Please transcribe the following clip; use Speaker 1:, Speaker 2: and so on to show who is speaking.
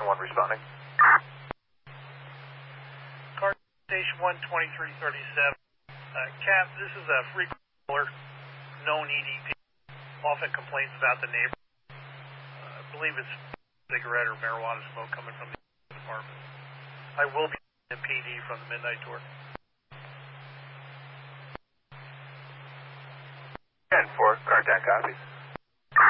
Speaker 1: One responding.
Speaker 2: Car station 12337. Cap, this is a frequent caller, known EDP. Often complains about the neighbor. I believe it's cigarette or marijuana smoke coming from the department. I will be in PD from the midnight tour.
Speaker 1: 10-4, contact copies.